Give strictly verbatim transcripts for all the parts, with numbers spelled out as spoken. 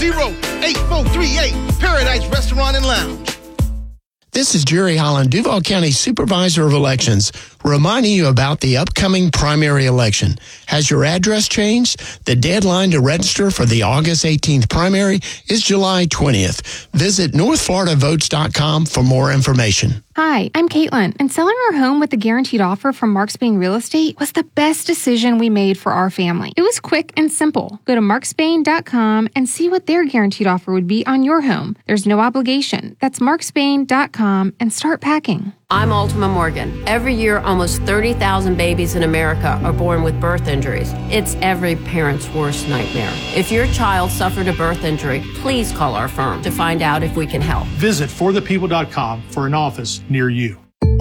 zero eight four three eight. Paradise Restaurant and Lounge. This is Jerry Holland, Duval County Supervisor of Elections, reminding you about the upcoming primary election. Has your address changed? The deadline to register for the August eighteenth primary is July twentieth. Visit north florida votes dot com for more information. Hi, I'm Caitlin, and selling our home with a guaranteed offer from Mark Spain Real Estate was the best decision we made for our family. It was quick and simple. Go to mark spain dot com and see what their guaranteed offer would be on your home. There's no obligation. That's mark spain dot com and start packing. I'm Ultima Morgan. Every year, almost thirty thousand babies in America are born with birth injuries. It's every parent's worst nightmare. If your child suffered a birth injury, please call our firm to find out if we can help. Visit for the people dot com for an office near you.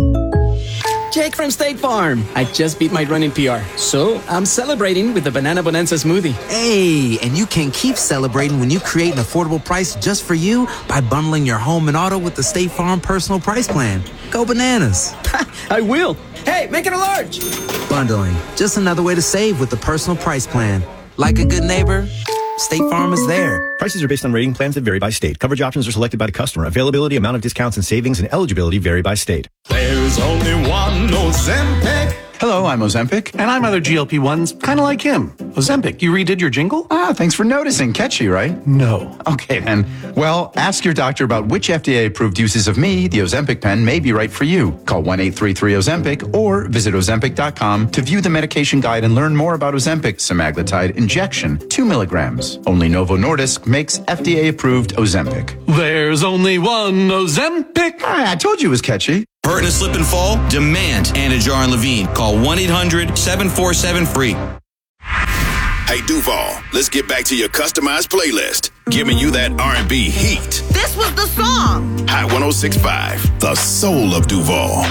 Jake from State Farm. I just beat my running P R, so I'm celebrating with the Banana Bonanza smoothie. Hey, and you can keep celebrating when you create an affordable price just for you by bundling your home and auto with the State Farm Personal Price Plan. Go bananas. I will. Hey, make it a large. Bundling, just another way to save with the Personal Price Plan. Like a good neighbor, State Farm is there. Prices are based on rating plans that vary by state. Coverage options are selected by the customer. Availability, amount of discounts and savings, and eligibility vary by state. There's only one Ozempic. Hello, I'm Ozempic, and I'm other G L P ones, kind of like him. Ozempic, you redid your jingle? Ah, thanks for noticing. Catchy, right? No. Okay, then. Well, ask your doctor about which F D A-approved uses of me, the Ozempic pen, may be right for you. Call one eight three three Ozempic or visit ozempic dot com to view the medication guide and learn more about Ozempic semaglutide injection, two milligrams. Only Novo Nordisk makes F D A-approved Ozempic. There's only one Ozempic. Ah, I told you it was catchy. Hurt and slip and fall? Demand Anna Jar and Levine. Call one eight hundred seven four seven free. Hey, Duval, let's get back to your customized playlist. Giving you that R and B heat. This was the song. Hot one oh six point five, the soul of Duval.